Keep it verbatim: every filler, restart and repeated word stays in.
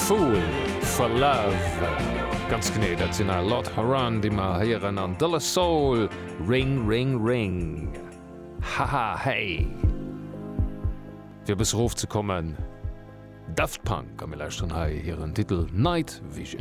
Fool for Love. Ganz gené, dat sinn a Lot Haran, die ma heieren an Dollar Soul, Ring, Ring, Ring. Haha, hey. Fir bis Ruf zu kommen, Daft Punk am Lächtern hai hireieren Titel Night Vision.